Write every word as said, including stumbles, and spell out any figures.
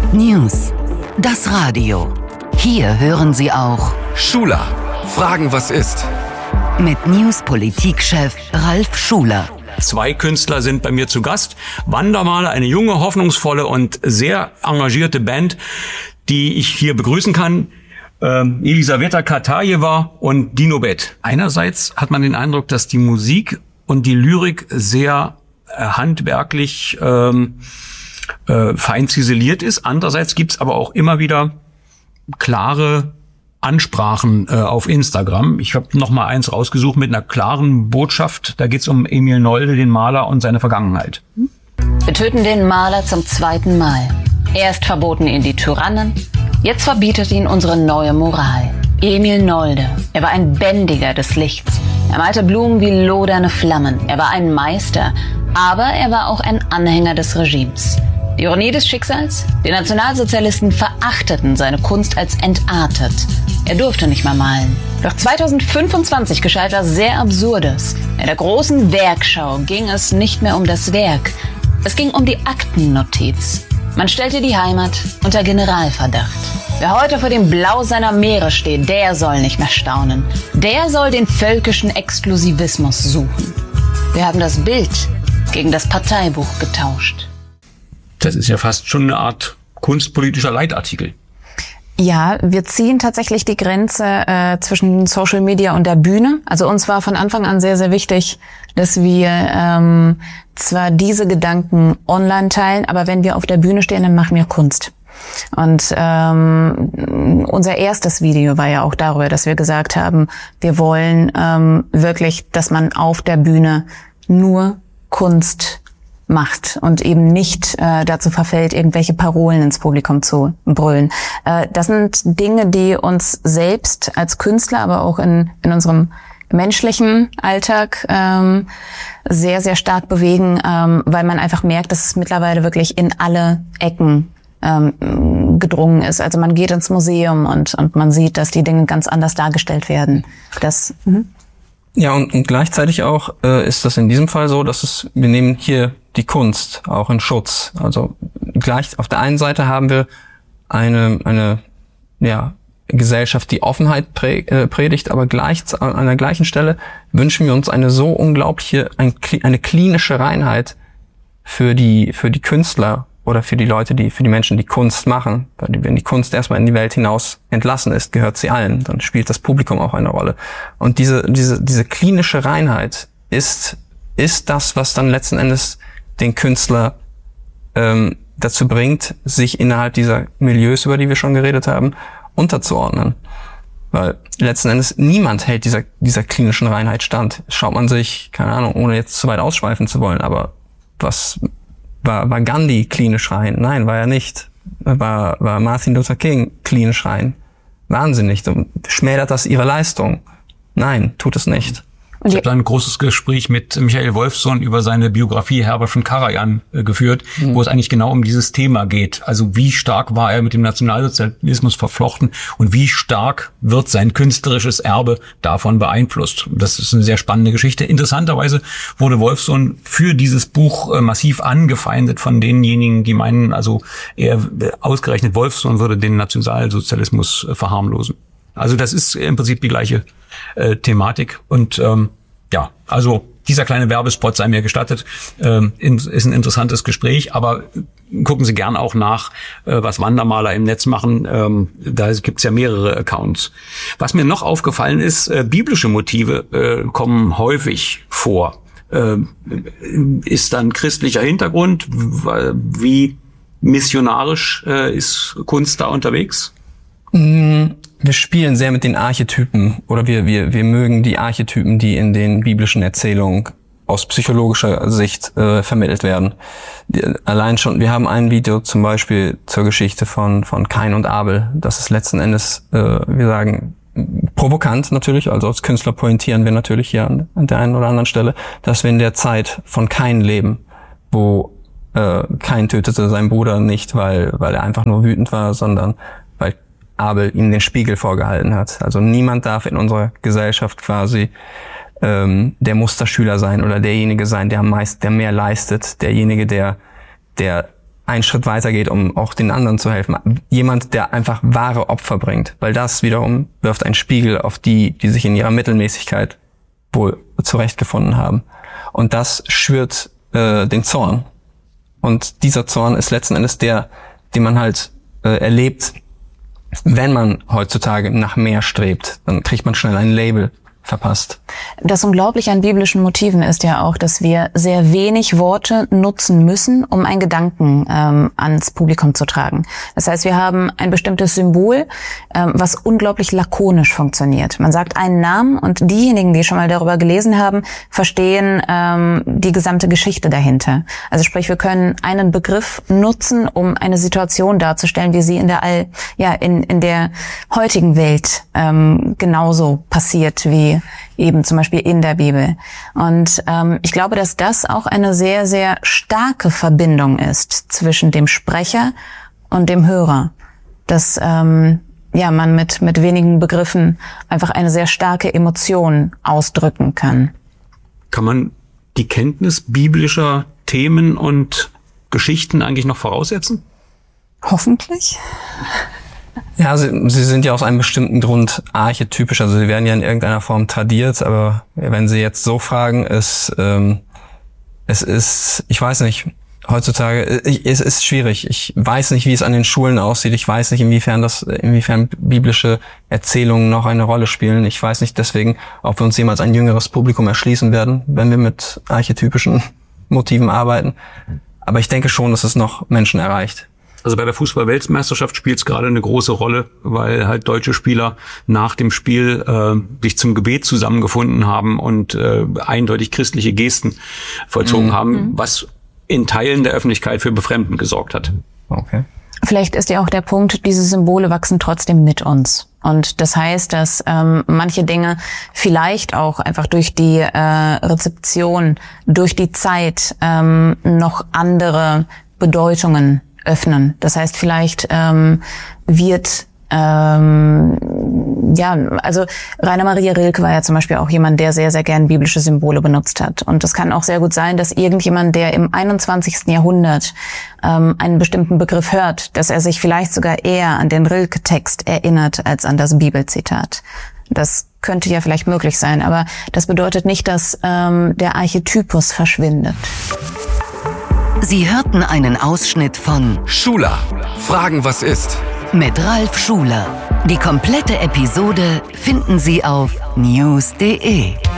News. Das Radio. Hier hören Sie auch Schuler. Fragen, was ist? Mit News-Politikchef Ralf Schuler. Zwei Künstler sind bei mir zu Gast. Wandermaler, eine junge, hoffnungsvolle und sehr engagierte Band, die ich hier begrüßen kann. Ähm, Elisaveta Katajewa und Dino Bett. Einerseits hat man den Eindruck, dass die Musik und die Lyrik sehr äh, handwerklich ähm, äh, fein ziseliert ist. Andererseits gibt's aber auch immer wieder klare Ansprachen äh, auf Instagram. Ich habe noch mal eins rausgesucht mit einer klaren Botschaft. Da geht's um Emil Nolde, den Maler, und seine Vergangenheit. Wir töten den Maler zum zweiten Mal. Erst verboten ihn die Tyrannen, jetzt verbietet ihn unsere neue Moral. Emil Nolde, er war ein Bändiger des Lichts. Er malte Blumen wie lodernde Flammen. Er war ein Meister, aber er war auch ein Anhänger des Regimes. Die Ironie des Schicksals? Die Nationalsozialisten verachteten seine Kunst als entartet. Er durfte nicht mehr malen. Doch zweitausendfünfundzwanzig geschah etwas sehr Absurdes. In der großen Werkschau ging es nicht mehr um das Werk. Es ging um die Aktennotiz. Man stellte die Heimat unter Generalverdacht. Wer heute vor dem Blau seiner Meere steht, der soll nicht mehr staunen. Der soll den völkischen Exklusivismus suchen. Wir haben das Bild gegen das Parteibuch getauscht. Das ist ja fast schon eine Art kunstpolitischer Leitartikel. Ja, wir ziehen tatsächlich die Grenze äh, zwischen Social Media und der Bühne. Also uns war von Anfang an sehr, sehr wichtig, dass wir ähm, zwar diese Gedanken online teilen, aber wenn wir auf der Bühne stehen, dann machen wir Kunst. Und ähm, unser erstes Video war ja auch darüber, dass wir gesagt haben, wir wollen ähm, wirklich, dass man auf der Bühne nur Kunst macht und eben nicht äh, dazu verfällt, irgendwelche Parolen ins Publikum zu brüllen. Äh, das sind Dinge, die uns selbst als Künstler, aber auch in, in unserem menschlichen Alltag ähm, sehr, sehr stark bewegen, ähm, weil man einfach merkt, dass es mittlerweile wirklich in alle Ecken ähm, gedrungen ist. Also man geht ins Museum und, und man sieht, dass die Dinge ganz anders dargestellt werden. Das, mhm. Ja, und, und gleichzeitig auch äh, ist das in diesem Fall so, dass es, wir nehmen hier die Kunst auch in Schutz. Also gleich auf der einen Seite haben wir eine eine ja Gesellschaft, die Offenheit prä, äh, predigt, aber gleich an der gleichen Stelle wünschen wir uns eine so unglaubliche ein, eine klinische Reinheit für die für die Künstler oder für die Leute, die für die Menschen, die Kunst machen. Weil wenn die Kunst erstmal in die Welt hinaus entlassen ist, gehört sie allen. Dann spielt das Publikum auch eine Rolle. Und diese diese diese klinische Reinheit ist ist das, was dann letzten Endes den Künstler ähm, dazu bringt, sich innerhalb dieser Milieus, über die wir schon geredet haben, unterzuordnen. Weil letzten Endes niemand hält dieser dieser klinischen Reinheit stand. Schaut man sich, keine Ahnung, ohne jetzt zu weit ausschweifen zu wollen, aber was war, war Gandhi klinisch rein? Nein, war er nicht. War, war Martin Luther King klinisch rein? Wahnsinnig. Schmälert das ihre Leistung? Nein, tut es nicht. Ich habe da ein großes Gespräch mit Michael Wolfsohn über seine Biografie Herbert von Karajan äh, geführt, mhm. wo es eigentlich genau um dieses Thema geht. Also wie stark war er mit dem Nationalsozialismus verflochten und wie stark wird sein künstlerisches Erbe davon beeinflusst. Das ist eine sehr spannende Geschichte. Interessanterweise wurde Wolfsohn für dieses Buch äh, massiv angefeindet von denjenigen, die meinen, also er äh, ausgerechnet Wolfsohn würde den Nationalsozialismus äh, verharmlosen. Also das ist im Prinzip die gleiche äh, Thematik. Und ähm, ja, also dieser kleine Werbespot sei mir gestattet, ähm, in, ist ein interessantes Gespräch. Aber gucken Sie gern auch nach, äh, was Wandermaler im Netz machen. Ähm, da gibt's ja mehrere Accounts. Was mir noch aufgefallen ist, äh, biblische Motive äh, kommen häufig vor. Äh, ist dann christlicher Hintergrund? Wie missionarisch äh, ist Kunst da unterwegs? Wir spielen sehr mit den Archetypen oder wir wir wir mögen die Archetypen, die in den biblischen Erzählungen aus psychologischer Sicht äh, vermittelt werden. Die, allein schon, wir haben ein Video zum Beispiel zur Geschichte von von Kain und Abel. Das ist letzten Endes, äh, wir sagen, provokant natürlich, also als Künstler pointieren wir natürlich hier an, an der einen oder anderen Stelle, dass wir in der Zeit von Kain leben, wo äh, Kain tötete seinen Bruder nicht, weil weil er einfach nur wütend war, sondern weil Abel ihm den Spiegel vorgehalten hat. Also niemand darf in unserer Gesellschaft quasi ähm, der Musterschüler sein oder derjenige sein, der am meisten, der mehr leistet, derjenige, der der einen Schritt weiter geht, um auch den anderen zu helfen. Jemand, der einfach wahre Opfer bringt. Weil das wiederum wirft einen Spiegel auf die, die sich in ihrer Mittelmäßigkeit wohl zurechtgefunden haben. Und das schürt äh, den Zorn. Und dieser Zorn ist letzten Endes der, den man halt äh, erlebt, wenn man heutzutage nach mehr strebt. Dann kriegt man schnell ein Label verpasst. Das Unglaubliche an biblischen Motiven ist ja auch, dass wir sehr wenig Worte nutzen müssen, um einen Gedanken ähm, ans Publikum zu tragen. Das heißt, wir haben ein bestimmtes Symbol, ähm, was unglaublich lakonisch funktioniert. Man sagt einen Namen und diejenigen, die schon mal darüber gelesen haben, verstehen ähm, die gesamte Geschichte dahinter. Also sprich, wir können einen Begriff nutzen, um eine Situation darzustellen, wie sie in der All, ja, in, in der heutigen Welt ähm, genauso passiert wie eben zum Beispiel in der Bibel. Und ähm, ich glaube, dass das auch eine sehr, sehr starke Verbindung ist zwischen dem Sprecher und dem Hörer. Dass ähm, ja man mit mit wenigen Begriffen einfach eine sehr starke Emotion ausdrücken kann. Kann man die Kenntnis biblischer Themen und Geschichten eigentlich noch voraussetzen? Hoffentlich. Ja, sie, sie sind ja aus einem bestimmten Grund archetypisch, also sie werden ja in irgendeiner Form tradiert, aber wenn Sie jetzt so fragen, ist, ähm, es ist, ich weiß nicht, heutzutage, ich, es ist schwierig. Ich weiß nicht, wie es an den Schulen aussieht. Ich weiß nicht, inwiefern das, inwiefern biblische Erzählungen noch eine Rolle spielen. Ich weiß nicht deswegen, ob wir uns jemals ein jüngeres Publikum erschließen werden, wenn wir mit archetypischen Motiven arbeiten. Aber ich denke schon, dass es noch Menschen erreicht. Also bei der Fußball-Weltmeisterschaft spielt es gerade eine große Rolle, weil halt deutsche Spieler nach dem Spiel äh, sich zum Gebet zusammengefunden haben und äh, eindeutig christliche Gesten vollzogen mhm. haben, was in Teilen der Öffentlichkeit für Befremden gesorgt hat. Okay. Vielleicht ist ja auch der Punkt, diese Symbole wachsen trotzdem mit uns. Und das heißt, dass ähm, manche Dinge vielleicht auch einfach durch die äh, Rezeption, durch die Zeit ähm, noch andere Bedeutungen öffnen. Das heißt, vielleicht ähm, wird ähm, ja, also Rainer Maria Rilke war ja zum Beispiel auch jemand, der sehr, sehr gern biblische Symbole benutzt hat. Und es kann auch sehr gut sein, dass irgendjemand, der im einundzwanzigsten Jahrhundert ähm, einen bestimmten Begriff hört, dass er sich vielleicht sogar eher an den Rilke-Text erinnert als an das Bibelzitat. Das könnte ja vielleicht möglich sein, aber das bedeutet nicht, dass ähm, der Archetypus verschwindet. Sie hörten einen Ausschnitt von Schula. Fragen, was ist? Mit Ralf Schuler. Die komplette Episode finden Sie auf news punkt de.